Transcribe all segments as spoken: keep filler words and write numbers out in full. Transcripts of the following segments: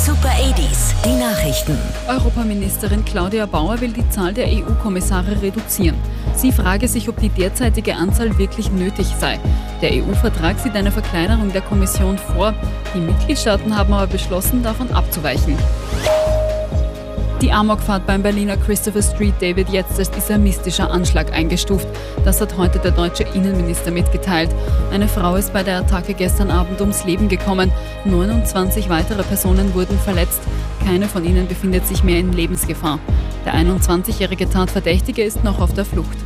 Super achtziger, die Nachrichten. Europaministerin Claudia Bauer will die Zahl der E U-Kommissare reduzieren. Sie frage sich, ob die derzeitige Anzahl wirklich nötig sei. Der E U-Vertrag sieht eine Verkleinerung der Kommission vor. Die Mitgliedstaaten haben aber beschlossen, davon abzuweichen. Die Amokfahrt beim Berliner Christopher Street Day wird jetzt als islamistischer Anschlag eingestuft. Das hat heute der deutsche Innenminister mitgeteilt. Eine Frau ist bei der Attacke gestern Abend ums Leben gekommen. neunundzwanzig weitere Personen wurden verletzt. Keine von ihnen befindet sich mehr in Lebensgefahr. Der einundzwanzigjährige Tatverdächtige ist noch auf der Flucht.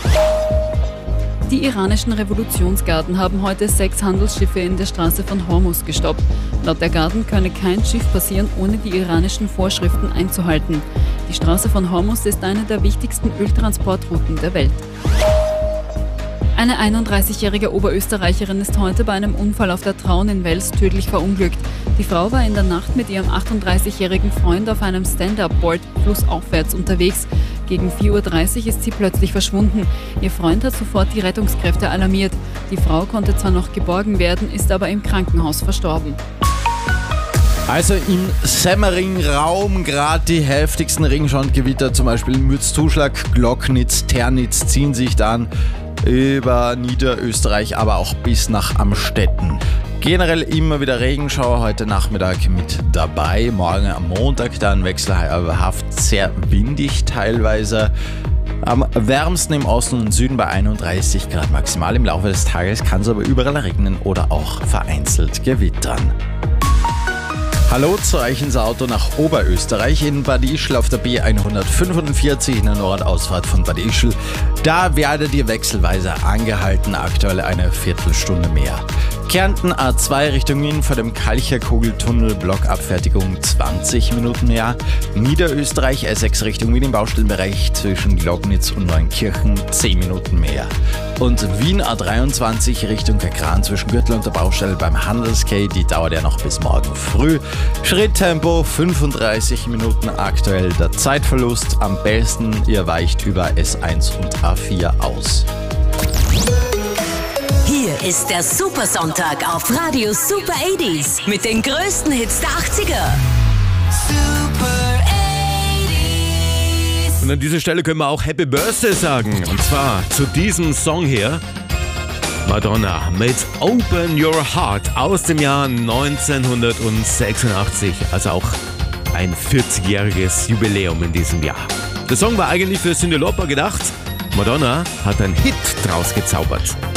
Die iranischen Revolutionsgarden haben heute sechs Handelsschiffe in der Straße von Hormuz gestoppt. Laut der Garden könne kein Schiff passieren, ohne die iranischen Vorschriften einzuhalten. Die Straße von Hormuz ist eine der wichtigsten Öltransportrouten der Welt. Eine einunddreißigjährige Oberösterreicherin ist heute bei einem Unfall auf der Traun in Wels tödlich verunglückt. Die Frau war in der Nacht mit ihrem achtunddreißigjährigen Freund auf einem Stand-Up-Board flussaufwärts unterwegs. Gegen vier Uhr dreißig ist sie plötzlich verschwunden. Ihr Freund hat sofort die Rettungskräfte alarmiert. Die Frau konnte zwar noch geborgen werden, ist aber im Krankenhaus verstorben. Also im Semmering-Raum gerade die heftigsten Regenschauengewitter, zum Beispiel Mürzzuschlag, Glocknitz, Ternitz ziehen sich dann über Niederösterreich, aber auch bis nach Amstetten. Generell immer wieder Regenschauer, heute Nachmittag mit dabei. Morgen am Montag dann wechselhaft sehr windig teilweise. Am wärmsten im Osten und Süden bei einunddreißig Grad maximal. Im Laufe des Tages kann es aber überall regnen oder auch vereinzelt gewittern. Hallo zu euch ins Auto nach Oberösterreich in Bad Ischl auf der B hundertfünfundvierzig in der Nordausfahrt von Bad Ischl. Da werdet ihr wechselweise angehalten, aktuell eine Viertelstunde mehr. Kärnten A zwei Richtung Wien vor dem Kalcherkugeltunnel, Blockabfertigung zwanzig Minuten mehr. Niederösterreich S sechs Richtung Wien im Baustellenbereich zwischen Glocknitz und Neunkirchen zehn Minuten mehr. Und Wien A dreiundzwanzig Richtung Kran zwischen Gürtel und der Baustelle beim Handelskay, die dauert ja noch bis morgen früh. Schritttempo fünfunddreißig Minuten aktuell. Der Zeitverlust am besten, ihr weicht über S eins und A vier aus. Hier ist der Supersonntag auf Radio Super achtziger mit den größten Hits der achtziger. Super achtziger. Und an dieser Stelle können wir auch Happy Birthday sagen. Und zwar zu diesem Song hier. Madonna mit Open Your Heart aus dem Jahr neunzehnhundertsechsundachtzig. Also auch ein vierzigjähriges Jubiläum in diesem Jahr. Der Song war eigentlich für Cyndi Lauper gedacht. Madonna hat einen Hit draus gezaubert.